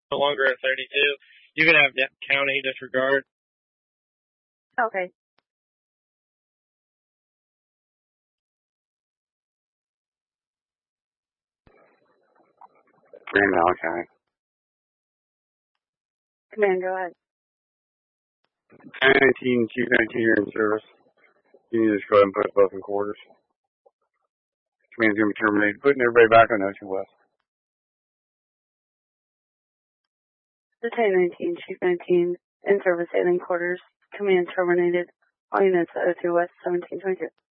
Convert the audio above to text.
no longer a 32. You can have county disregard. Okay. Grand Valley County. Command, go ahead. 1019, Chief 19 here in service. You need to just go ahead and put us both in quarters. Command's going to be terminated. Putting everybody back on Ocean West. Lieutenant 19, Chief 19, in service, alien quarters. Command terminated. All units at 02 West 1722.